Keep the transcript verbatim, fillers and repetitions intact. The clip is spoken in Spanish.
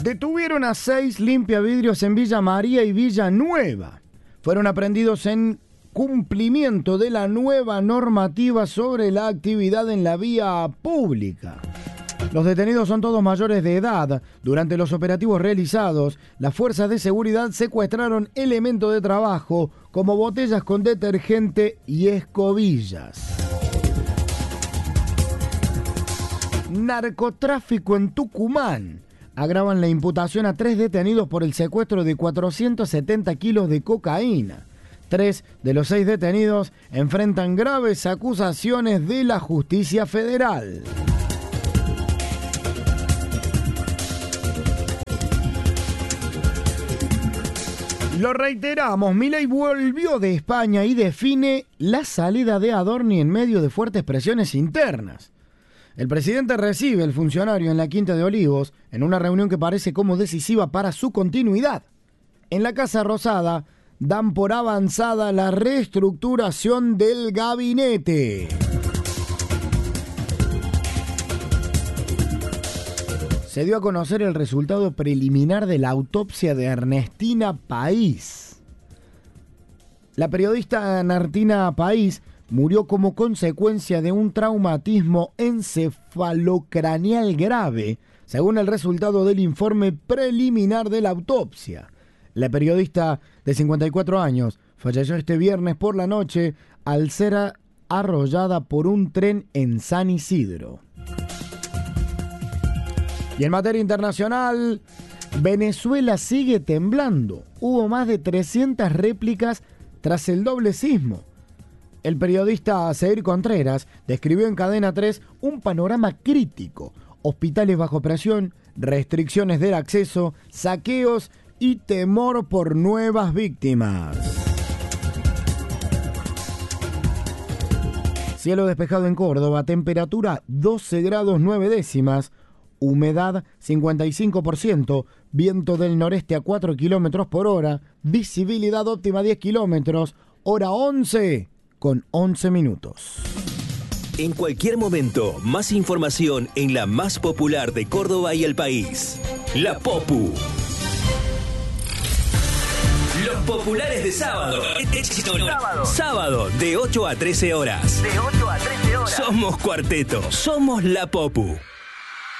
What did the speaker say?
Detuvieron a seis limpiavidrios en Villa María y Villa Nueva. Fueron aprehendidos en cumplimiento de la nueva normativa sobre la actividad en la vía pública. Los detenidos son todos mayores de edad. Durante los operativos realizados, las fuerzas de seguridad secuestraron elementos de trabajo como botellas con detergente y escobillas. Narcotráfico en Tucumán. Agravan la imputación a tres detenidos por el secuestro de cuatrocientos setenta kilos de cocaína. Tres de los seis detenidos enfrentan graves acusaciones de la justicia federal. Lo reiteramos, Milei volvió de España y define la salida de Adorni en medio de fuertes presiones internas. El presidente recibe al funcionario en la Quinta de Olivos en una reunión que parece como decisiva para su continuidad. En la Casa Rosada dan por avanzada la reestructuración del gabinete. Se dio a conocer el resultado preliminar de la autopsia de Ernestina País. La periodista Ernestina País murió como consecuencia de un traumatismo encefalocraneal grave, según el resultado del informe preliminar de la autopsia. La periodista de cincuenta y cuatro años falleció este viernes por la noche al ser arrollada por un tren en San Isidro. Y en materia internacional, Venezuela sigue temblando. Hubo más de trescientas réplicas tras el doble sismo. El periodista Seir Contreras describió en Cadena tres un panorama crítico. Hospitales bajo presión, restricciones del acceso, saqueos y temor por nuevas víctimas. Cielo despejado en Córdoba, temperatura doce grados nueve décimas. Humedad cincuenta y cinco por ciento, viento del noreste a cuatro kilómetros por hora, visibilidad óptima diez kilómetros, hora once con once minutos. En cualquier momento, más información en la más popular de Córdoba y el país. La Popu. Los populares de sábado. Éxito sábado. Sábado de ocho a trece horas. De ocho a trece horas. Somos cuarteto. Somos La Popu.